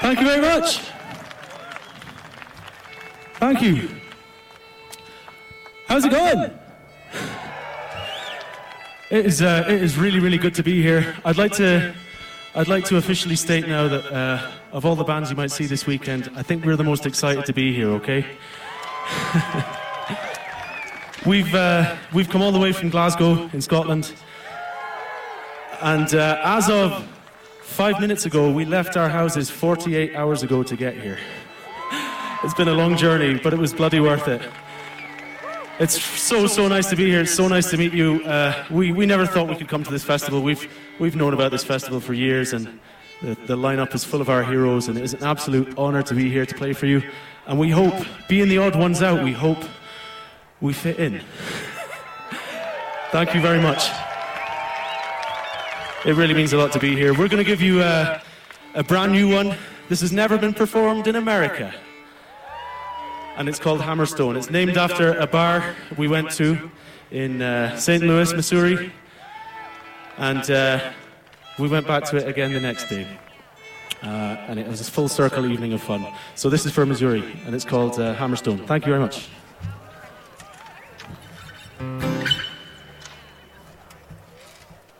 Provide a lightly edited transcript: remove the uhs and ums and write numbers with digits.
Thank you very much. Thank you. How's it going? It is really, really good to be here. I'd like to officially state now that of all the bands you might see this weekend, I think we're the most excited to be here, okay? We've come all the way from Glasgow in Scotland, and as of 5 minutes ago, we left our houses 48 hours ago to get here. It's been a long journey, but it was bloody worth it. It's so nice to be here. It's so nice to meet you. We never thought we could come to this festival. We've known about this festival for years, and the lineup is full of our heroes, and it is an absolute honour to be here to play for you. And we hope, being the odd ones out, we hope we fit in. Thank you very much. It really means a lot to be here. We're going to give you a brand new one. This has never been performed in America. And it's called Hammerstone. It's named after a bar we went to in St. Louis, Missouri. And we went back to it again the next day. And it was a full circle evening of fun. So this is for Missouri, and it's called Hammerstone. Thank you very much.